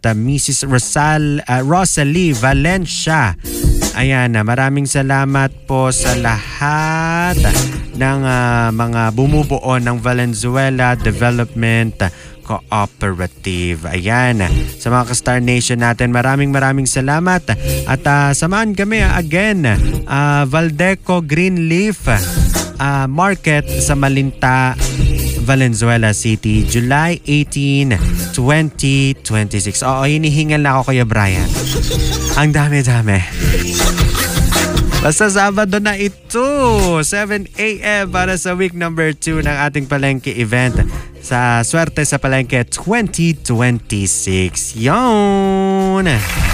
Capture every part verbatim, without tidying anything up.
uh, Missus Rosal, uh, Rosalie Valencia. Ayan, uh, maraming salamat po sa lahat ng uh, mga bumubuo ng Valenzuela Development Cooperative. Ayan, sa mga ka-Star Nation natin, maraming maraming salamat. At uh, samahan kami uh, again, uh, Valdeco Greenleaf uh, Market sa Malinta, Valenzuela City, July eighteenth, twenty twenty-six. Oo, hinihingal na ako, Kuya Brian. Ang dami-dami. Basta Sabado na ito, seven a.m. para sa week number two ng ating Palengke event sa Swerte sa Palengke twenty twenty-six. Yon!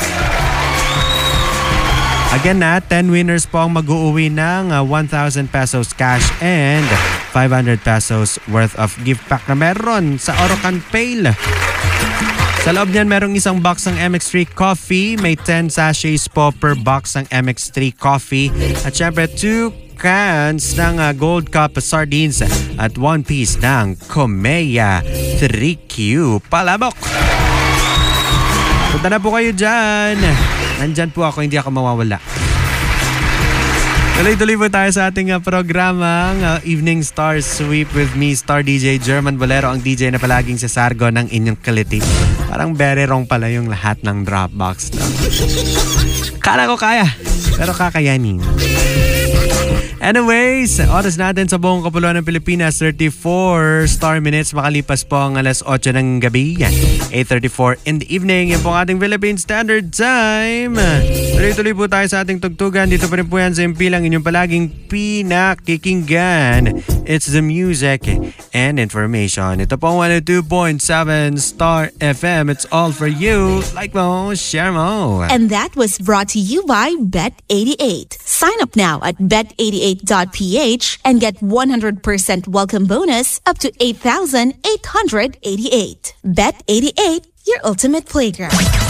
Again na, ten winners po ang mag-uuwi ng uh, one thousand pesos cash and five hundred pesos worth of gift pack na meron sa Orocan Pale. Sa loob niyan, merong isang box ng M X three Coffee. May ten sachets po per box ng M X three Coffee. At syempre, two cans ng uh, Gold Cup Sardines at one piece ng Komea three Q Palabok. Punta na po kayo dyan. Nandyan po ako, hindi ako mawawala. Tuloy-tuloy po tayo sa ating uh, programang uh, Evening Star Sweep with me, Star D J German Bolero, ang D J na palaging sa sargo ng inyong kaliti. Parang very wrong pala yung lahat ng Dropbox. No? Kala ko kaya, pero kakayanin. Anyways, oras natin sa buong kapuluan ng Pilipinas, thirty-four star minutes. Makalipas po ang alas eight ng gabi. eight thirty-four in the evening. Yan po ang ating Philippine Standard Time. Tuloy-tuloy po tayo sa ating tugtugan. Dito pa rin po yan sa impilang inyong palaging pinakikinggan. It's the music and information. Ito po ang one oh two point seven Star F M. It's all for you. Like mo, share mo. And that was brought to you by Bet eighty-eight. Sign up now at bet eighty-eight dot p h and get one hundred percent welcome bonus up to eight thousand eight hundred eighty-eight. Bet eighty-eight, your ultimate playground.